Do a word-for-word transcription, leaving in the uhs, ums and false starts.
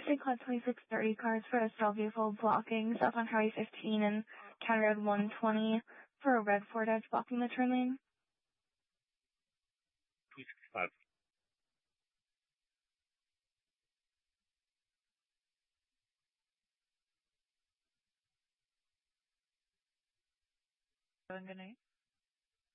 They caught twenty-six thirty cars for a stall vehicle blocking south on Highway fifteen and County Road one twenty for a red Ford Edge blocking the turn lane. two sixty-five. Good night.